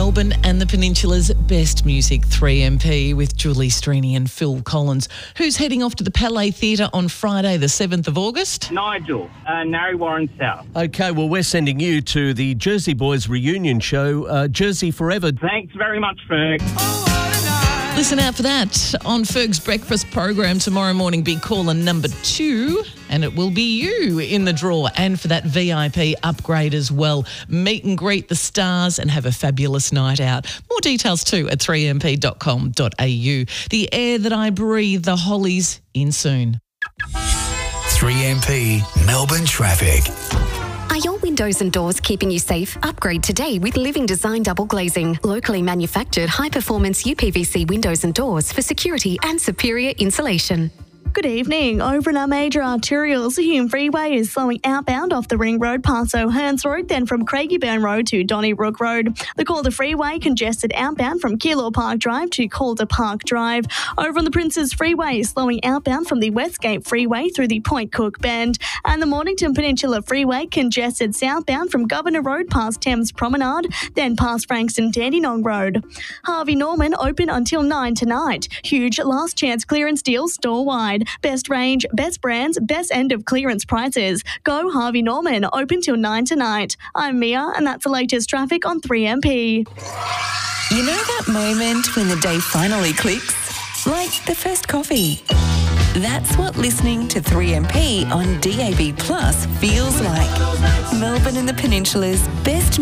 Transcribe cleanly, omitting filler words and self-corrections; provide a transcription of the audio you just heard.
Melbourne and the Peninsula's best music, 3MP, with Julie Strini and Phil Collins. Who's heading off to the Palais Theatre on Friday, the 7th of August? Nigel, Narry Warren South. Okay, well, we're sending you to the Jersey Boys reunion show, Jersey Forever. Thanks very much, Ferg. Listen out for that on Ferg's breakfast program tomorrow morning. Be caller number 2, and it will be you in the draw, and for that VIP upgrade as well. Meet and greet the stars and have a fabulous night out. More details too at 3mp.com.au. The air that I breathe, the Hollies, in soon. 3MP Melbourne traffic. Are your windows and doors keeping you safe? Upgrade today with Living Design Double Glazing. Locally manufactured high-performance UPVC windows and doors for security and superior insulation. Good evening. Over in our major arterials, the Hume Freeway is slowing outbound off the Ring Road past O'Hearns Road, then from Craigieburn Road to Donnybrook Road. The Calder Freeway congested outbound from Keilor Park Drive to Calder Park Drive. Over on the Princes Freeway, slowing outbound from the Westgate Freeway through the Point Cook Bend. And the Mornington Peninsula Freeway congested southbound from Governor Road past Thames Promenade, then past Frankston Dandenong Road. Harvey Norman open until 9 tonight. Huge last chance clearance deals store-wide. Best range, best brands, best end of clearance prices. Go Harvey Norman, open till 9 tonight. I'm Mia, and that's the latest traffic on 3MP. You know that moment when the day finally clicks? Like the first coffee. That's what listening to 3MP on DAB Plus feels like. Melbourne and the Peninsula's best